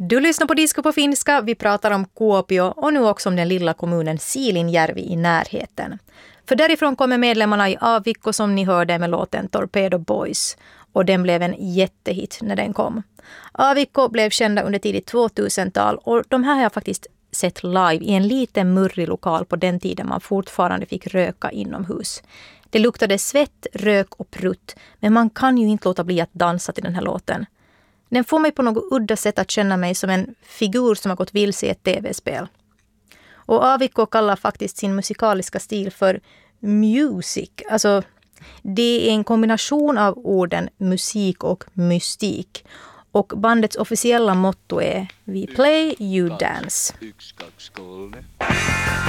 Du lyssnar på Disco på finska. Vi pratar om Kuopio och nu också om den lilla kommunen Siilinjärvi i närheten. För därifrån kommer medlemmarna i Aavikko som ni hörde med låten Torpedo Boys. Och den blev en jättehit när den kom. Aavikko blev kända under tidigt 2000-tal och de här har jag faktiskt sett live i en liten murrig lokal på den tiden man fortfarande fick röka inomhus. Det luktade svett, rök och prutt, men man kan ju inte låta bli att dansa till den här låten. Den får mig på något udda sätt att känna mig som en figur som har gått vilse i ett tv-spel. Och Aavikko kallar faktiskt sin musikaliska stil för music. Alltså, det är en kombination av orden musik och mystik. Och bandets officiella motto är We play, you dance.